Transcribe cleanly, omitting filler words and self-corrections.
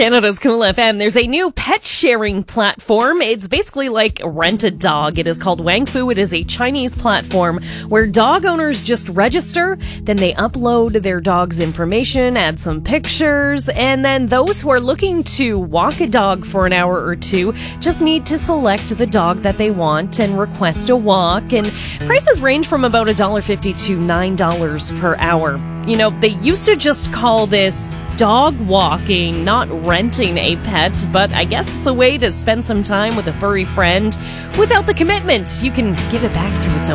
Canada's Cool FM. There's a new pet sharing platform. It's basically like Rent a Dog. It is called Wangfu. It is a Chinese platform where dog owners just register, then they upload their dog's information, add some pictures, and then those who are looking to walk a dog for an hour or two just need to select the dog that they want and request a walk. And prices range from about $1.50 to $9 per hour. You know, they used to just call this dog walking, not renting a pet, but I guess it's a way to spend some time with a furry friend without the commitment. You can give it back to its